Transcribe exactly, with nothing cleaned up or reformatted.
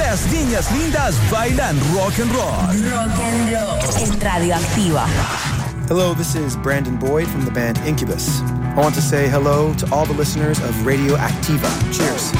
Las niñas lindas bailan rock and roll. Rock and roll. En Radioactiva. Hello, this is Brandon Boyd from the band Incubus. I want to say hello to all the listeners of Radioactiva. Cheers.